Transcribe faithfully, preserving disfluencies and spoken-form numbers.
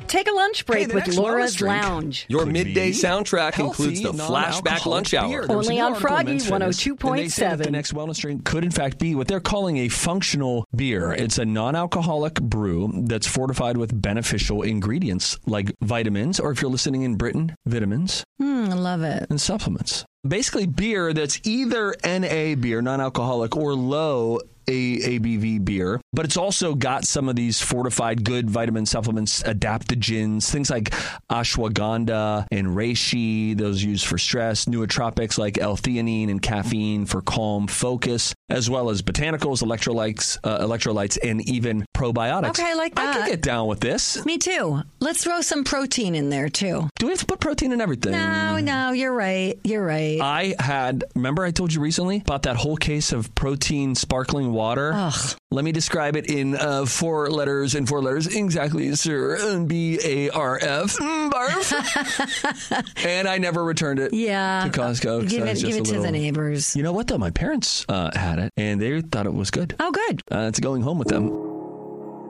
Take a lunch break Hey, the with next Laura's wellness drink Lounge. Your could midday be soundtrack healthy, includes the flashback non-alcoholic lunch hour. beer. There was a Only new on article in Froggy Men's Fitness, one oh two and point they say that seven. the next wellness drink could, in fact, be what they're calling a functional beer. It's a non-alcoholic brew that's fortified with beneficial ingredients like vitamins, or if you're listening in Britain, vitamins. Hmm, I love it. And supplements. Basically, beer that's either N A beer, non-alcoholic, or low A B V beer, but it's also got some of these fortified good vitamin supplements, adaptogens, things like ashwagandha and reishi, those used for stress, nootropics like L-theanine and caffeine for calm focus, as well as botanicals, electrolytes, uh, electrolytes, and even probiotics. Okay, I like that. I can get down with this. Me too. Let's throw some protein in there, too. Do we have to put protein in everything? No, no, you're right. You're right. I had, remember I told you recently about that whole case of protein sparkling water? Ugh. Let me describe it in uh, four letters and four letters. Exactly, sir. B A R F. Mm, barf. And I never returned it Yeah. to Costco. 'cause Give I it, was just give it a to little- the neighbors. You know what, though? My parents uh, had it, and they thought it was good. Oh, good. Uh, it's going home with them.